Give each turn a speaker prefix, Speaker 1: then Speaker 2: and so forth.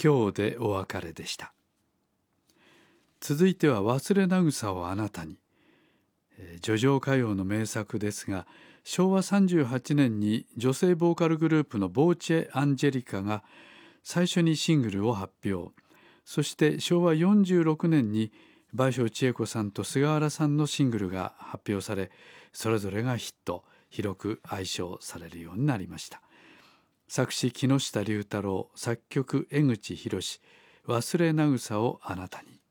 Speaker 1: 今日でお別れでした。続いては忘れなぐさをあなたに。叙情歌謡の名作ですが、昭和38年に女性ボーカルグループのボーチェ・アンジェリカが最初にシングルを発表。そして昭和46年に倍賞千恵子さんと菅原さんのシングルが発表され、それぞれがヒット、広く愛唱されるようになりました。作詞木下龍太郎、作曲江口洋、忘れなぐさをあなたに。